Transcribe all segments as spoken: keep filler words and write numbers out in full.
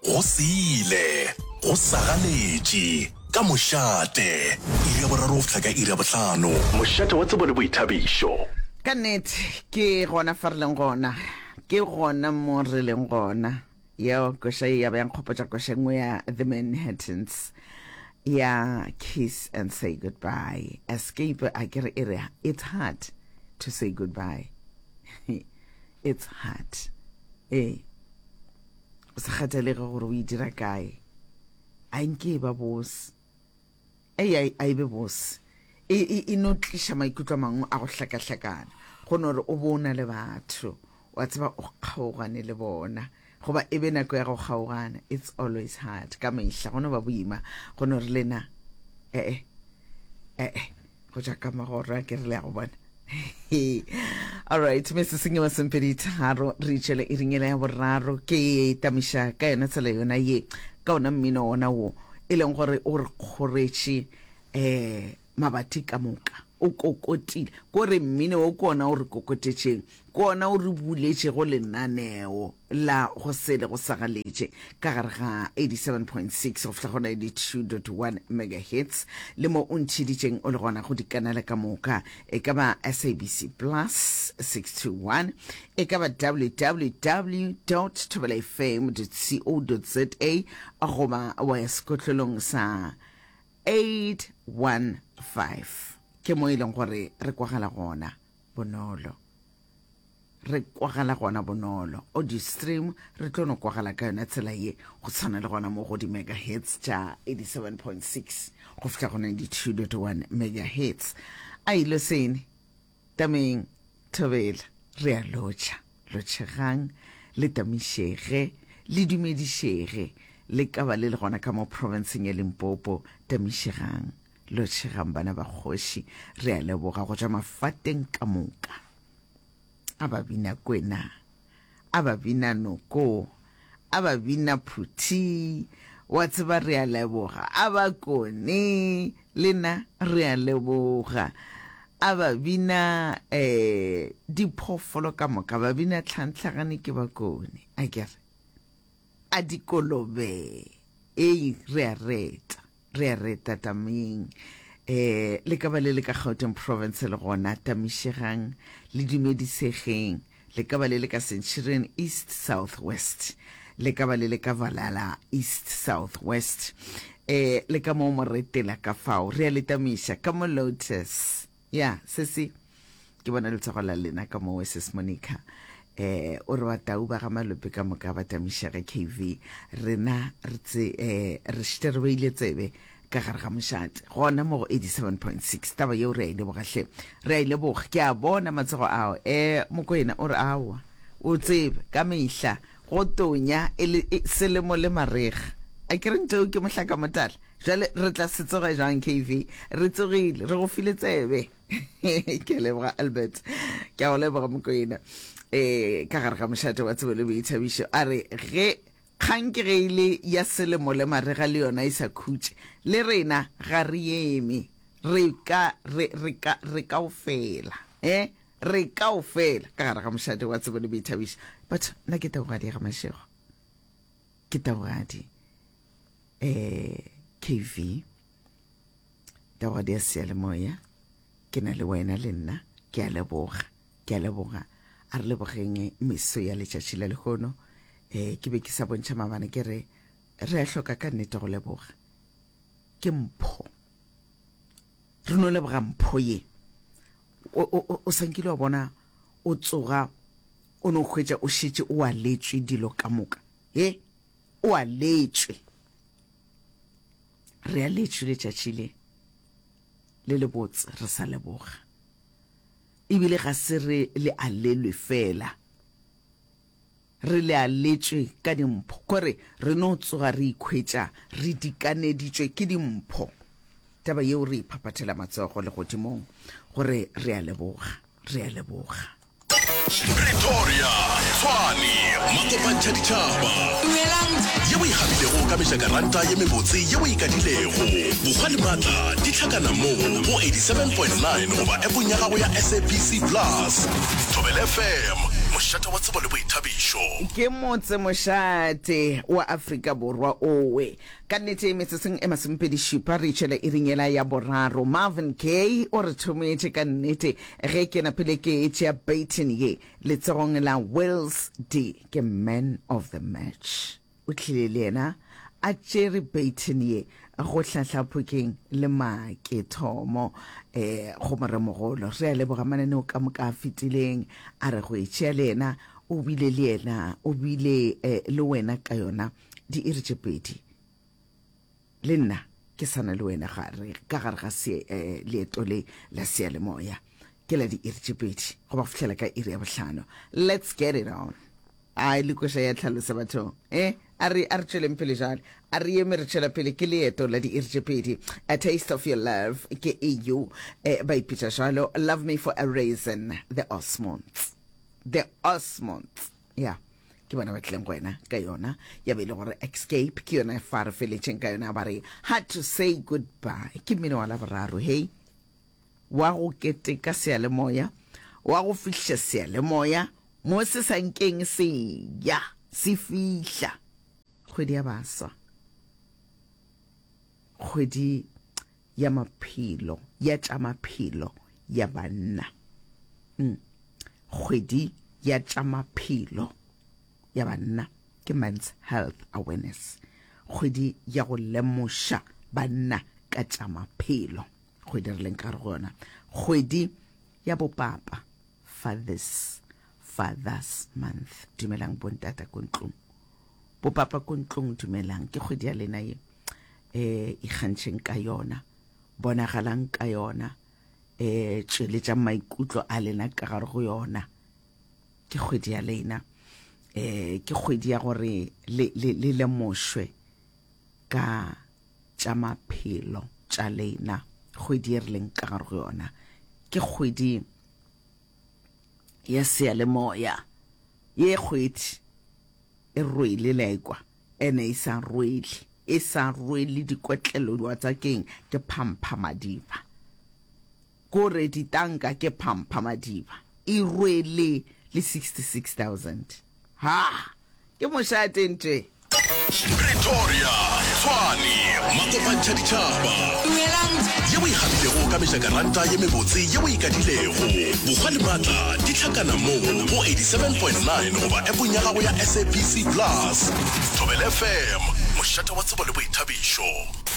go sile go sagaletše ka mošate iri ya boraro fihla ka iri ya bohlano mošate wa tsebo le boithabišo ka nnete ke gona fa re leng gona ke gona mo re leng gona yeo koša ya ba yang kgopotša koša ngwe ya The Manhattans ya Kiss and Say Goodbye. Escape a kere ere it's hard to say goodbye. It's hard. Eh o sa kgathalege gore o e dira kae a nke ba boss ei ai ai be boss e e no tlisha maikutlo mangwe a go hlakahlakana go no re o bona le batho wa tseba o kgaogane le bona goba e be nako ya go kgaogana. It's always hard ka mehla go no ba boima go no re lena eh eh eh go ja ka magora ke re le go bona. All right, Mister Singema Sempedi Tharo Richele iringela ya boraro ke tamisha ka yona tsela yona ye ka ona mmino ona wo e leng gore o re kgoretše eh mabati ka moka o kokotile go re mmino o kona o re kokotetšeng kona o re buletše go lenaneo la go sele go sagaletše ka gare ga eighty-seven point six go fihla go ninety-two point one megahertz le mo o ntšheditšeng o le gona go dikanale ka moka e ka ba S A B C plus six two one e ka ba w w w dot tobela f m dot co dot za a goba wa ya sekotlolong sa eight one five ke mo ileng gore re kwagala gona bonolo re kwagala gona bonolo audio stream re tlono kwagala ka yona tsela ye go tshwana le gona mo go di megahertz tša eighty-seven point six go fihla go ninety-two point one megahertz a ile sene tameng thobela re a lotša lotšegang le tamišege le dumedišege le ka ba le le gona ka mo provinceng ya Limpopo tamišegang lotšegang bana ba kgoši re a leboga go tša mafateng ka moka a ba bina kwena a ba bina noko a ba bina phuthi wa tseba re a leboga a ba kone lena re a leboga a ba bina eh diphoofolo ka moka ba bina tlhantlhagane ke ba kone a kere a dikolobe ei re a reta re a reta tameng eh le ka ba le le ka Gauteng province le gona tamišegang le dumedisegeng le ka ba le le ka Centurion East Southwest le ka ba le le ka Valala East Southwest eh le ka mo moretela ka fao re a le tamiša ka mo Lotus ya sesi ke bona le tsogola lena ka mo West Monica eh o re batau ba ga malope ka moka ba tamišega K V rena re tse eh re shterbeile tsebe ka gare ga mošate gona mo go eighty-seven point six taba yeo re a ile bogahle re a ile boga ke a bona matsogo ao eh mokoena o re awa o tsebe ka mehla go tonya e selemo le marega a kere ntse ke mohlaka motala jale re tla se tsoga jang K V re tsogile re go file tsebe ke leboga Albert ke a go leboga mokoena eh ka gare ga mošate wa tsebe le boithabišo a re ge khankereile ya selemo le marega le yona isa khutse le rena ga re eme re ka re re ka re ka ofela eh re ka ofela ka gare ga mošate wa tsebe le boithabišo but nna ke taboga di ga mashego ke taboga di eh K V taboga di se le moya ke na le wena le nna ke a leboga ke a leboga a re lebogeng meso ya letšatši le lehono eh ke be ke sa bontšha mabane ke re re a hloka ka nnete go leboga ke mpho re no leboga mpho ye o o o sankile wa bona o tsoga o no khwetša o šetše o a letswe dilo ka moka he o a letswe re a letswe letšatši le le le botse re sa leboga ebile ga se re le a lelwe fela re le a letswe ka dimpho kore re no tsoga re ikhwetša re dikaneditšwe ke dimpho taba yeo re iphapathela matsogo le godimong gore re a leboga re a leboga Pretoria Tshwane Makopantsha ditšhaba yeo e gabilego ka mešakaranta ye mebotse yeo e ikadilego bogwa le maatla di tlhakana mo go eighty-seven point nine goba appong ya gago ya S A B C plus Tobela F M mošate wa tsebo le boithabišo. Ke motse mošate wa Afrika Borwa owe ka nnete metseseng e masomepedi šupa re tšhela e ringela ya boraro. Marvin Gaye o re thometse ka nnete ge ke na pele ke etšea baiting ye letsogong la Wells D ke man of the match. O tlile le yena a tšere baiting ye go hlahlaphokeng le make thomo eh go moremogolo re a leboga mananeo ka moka a fetileng a re go etšea le yena o bile le yena o bile eh, le wena ka yona di iritsepedi le nna ke sana le wena gare ka gare ga se eh, leeto le la sealemoya ke la di iritsepedi go ba fitlhela ka iri ya bohlano. Let's get it on. Ai le kosha ya tlhalosa batho eh ari ari tšweleng pele jale a re eme re tšwela pele ke leeto la di iritsepedi. A taste of your love ke e u eh, ba ipitša jalo Love Me for a Reason, the Osmonds the Osmonds yeah ke bona ba tleng go wena ka yona ya be le gore Escape ke yona e fare feletšeng ka yona ba re Had to Say Goodbye ke mmino wa la boraro hei wa go keteka sealemoya wa go fihla sealemoya mo se sankeng se ya se fihla kgwedi ya baswa kgwedi ya maphelo ya tša maphelo ya banna mm. kgwedi ya tša maphelo ya banna ke Men's Health Awareness, kgwedi ya go lemoša banna ka tša maphelo, kgwedi re leng ka re gona kgwedi ya bopapa Fathers Fathers Month. Dumelang bontata ko ntlong, bopapa ko ntlong dumelang, ke kgwedi ya lena ye eh ikgantšheng ka yona, bonagalang ka yona, eh tšweletša maikutlo a lena ka gare go yona, ke kgwedi ya lena eh ke kgwedi ya gore le le le lemošwe ka tša maphelo tša lena, kgwedi ye re leng ka gare go yona ke kgwedi ya sealemoya ye kgwedi e rwele laikwa ene e sa rwele e sa rwele dikwetlelo wa tsa keng ke phampha madiba kore ditanka ke phampha madiba e rwele le sixty-six thousand. Ha ke mošate ntwe Pretoria, Tshwane, Makopantšhaditšhaba. Ye o ikgabilego ka mejakaranta ye mebotse ye o ikadilego. Bogwa le maatla di tlhakana mo go eighty-seven point nine goba appong ya gago ya S A B C Plus. Thobela F M, mošate wa tsebo le boithabišo.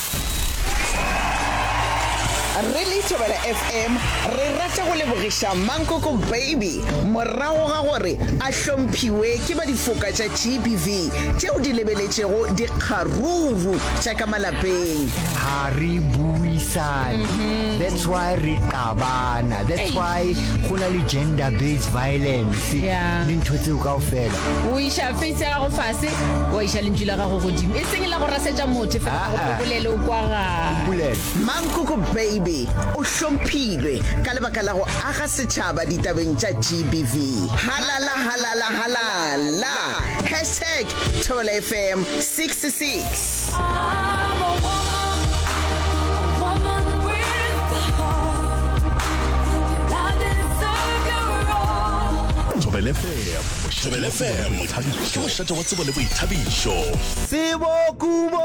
Really Thobela F M re rata go lebogiša Mankoko Baby morago ga gore a hlomphiwe ke ba difoka tša G B V tšeo di lebeletšego dikgaruru tša ka malapeng. Ha re buisane, that's why re qabana, that's why go na le gender based violence le ntho tseo kaofela. O isha face ya go fase o isha lentswe la gago godimo e seng la go rasetša motho fa go bolele o kwa ga Mankoko Baby o hlomphilwe ka lebaka la go aga setšhaba ditabeng tša G B V. Halala halala halala hashtag Thobela F M sixty-six. Thobela F M, Thobela F M, ke mošate wa tsebo le boithabišo. Sebo kubo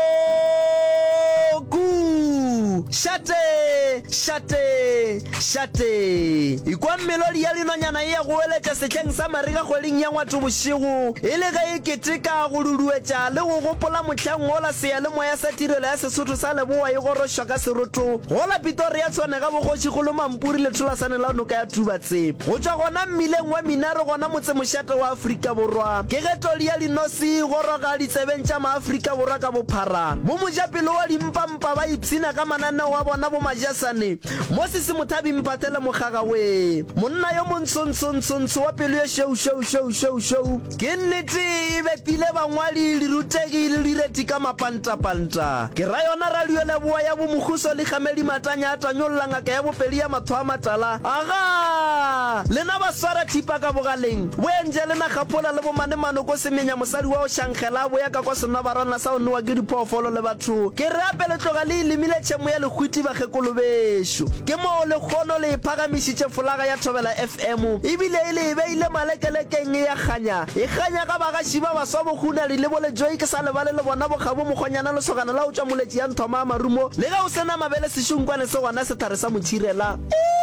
ku shate shate shate ikwa melodi ya linonyana ye go eletša setlheng sa mariga kgweding ya ngwatho bošego e le ge e keteka go duduetša le go gopola motlhang gola sealemoya sa tirelo ya Sesotho sa Leboa e gorošwa ka seroto gola Pretoria tshwane ga bogotši go lo Mampuri le tholasane la noka ya Tubatse go tšwa gona mmileng wa Minare gona motse mošate wa Afrika Borwa ke ge toli ya Linosi goroga ditsebeng tša maAfrika Borwa ka bophara mo mojapelo wa dimpampa ba ipsina ka mananeo wa bona bo majasane mo se se mothabi mpatele mogaga we monna yo montsontsontsontsho wa pelo ya show show show show show ke nnete e bepile bangwali le rutegi le direti ka mapantapanta ke ra yona radio Leboa ya bomokhuso le gamedi matanya a tanyollanga ka ya bopedi ya matho a matala aga lena ba swara thipa ka bogaleng wenje lena gapola le bo manemano ko semenya mosadi wa o shankgela bo ya ka kwa sona barana sa o nwa ke diphoofolo le batho ke re apele tloga le limile tšhemo ya legwiti ba gekolo besho ke mo le lehono le iphagamišitše folaga ya Thobela F M ebile e le beile malekelekeng ya kganya e kganya ka bagaši ba baswa bokgunali le bolejoe ke sa lebale le bona bokgabo mokgonyana lesogana la o tšwa moletši ya nthoma marumo le ga o sena mabele sešunkwane se gona sethare sa motšhirela